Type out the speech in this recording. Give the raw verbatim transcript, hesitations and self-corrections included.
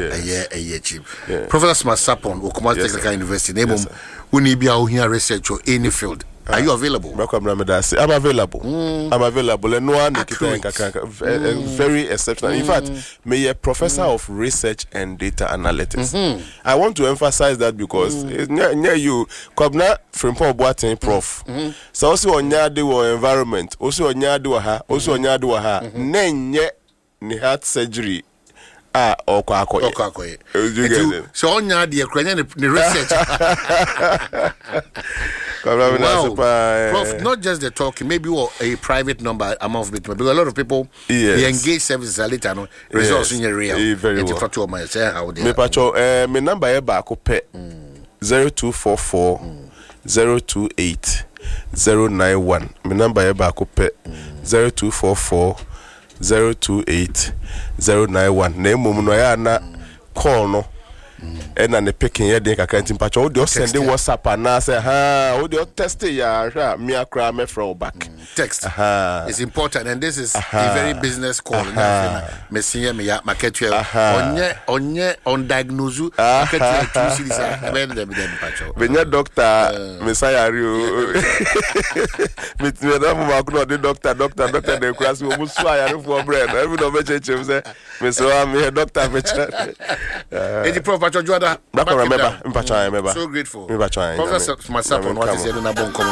a year a year cheap. Professor Smasapon, Okuma Technical University, name him. We need be out here research or any field. Are you available? I'm available. Mm. I'm available. And no one very exceptional. In fact, me a professor mm. of research and data analytics. Mm-hmm. I want to emphasize that because mm. near, near you, Kobna from Paul Boateng Prof. Mm-hmm. So also on yadi or environment, also on yadi ha, also on yadi ha. Nenye ni heart surgery. Ah, okwakoye. Okwakoye. So on yadi the research. Wow. Prof, not just the talking, maybe a private number among people, because a lot of people yes. they engage services a little no results yes. in your real. Very well. Fatu my say how they. Me pacho, eh, me number e ba ko pe zero two four four zero two eight zero nine one. Me number e ba ko pe zero two four four zero two eight zero nine one. Na emu no ya na call no. And then the picking here, they can't impatch. Oh, they send the WhatsApp and I say, ha, oh, they test it, yeah, me a cry, me throw back. Text is important, and this is a very business call. Messia, me at market, onye, onye, on diagnose, market, two cities, and then them, then patch. When your doctor, Messiah, you, with me, the doctor, doctor, doctor, the class will swire for bread. Every no vegetable, say, Miss Rami, a doctor, Any proper Joada, remember, remember, so grateful. Professor Smasapon, what is it in a bon